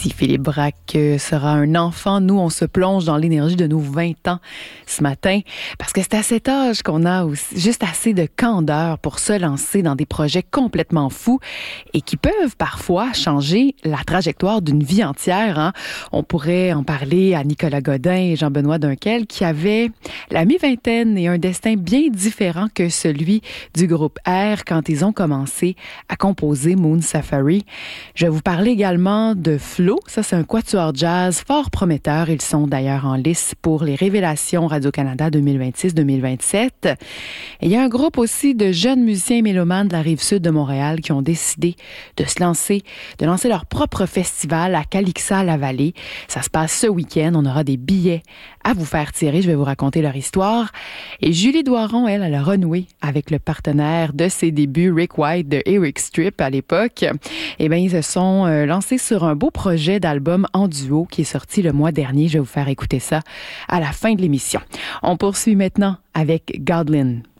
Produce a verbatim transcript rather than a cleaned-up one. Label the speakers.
Speaker 1: Si Philippe Braque sera un enfant, nous, on se plonge dans l'énergie de nos vingt ans ce matin, parce que c'est à cet âge qu'on a aussi juste assez de candeur pour se lancer dans des projets complètement fous et qui peuvent parfois changer la trajectoire d'une vie entière. Hein? On pourrait en parler à Nicolas Godin et Jean-Benoît Dunquel, qui avaient la mi-vingtaine et un destin bien différent que celui du groupe R quand ils ont commencé à composer Moon Safari. Je vais vous parler également de Flo. Ça, c'est un quatuor jazz fort prometteur. Ils sont d'ailleurs en lice pour les Révélations Radio-Canada deux mille vingt-six deux mille vingt-sept. Et il y a un groupe aussi de jeunes musiciens et mélomanes de la Rive-Sud de Montréal qui ont décidé de se lancer, de lancer leur propre festival à Calixa-la-Vallée. Ça se passe ce week-end. On aura des billets à vous faire tirer. Je vais vous raconter leur histoire. Et Julie Doiron, elle, elle a renoué avec le partenaire de ses débuts, Rick White de Eric Strip à l'époque. Eh bien, ils se sont euh, lancés sur un beau projet d'album en duo qui est sorti le mois dernier. Je vais vous faire écouter ça à la fin de l'émission. On poursuit maintenant avec Godlin.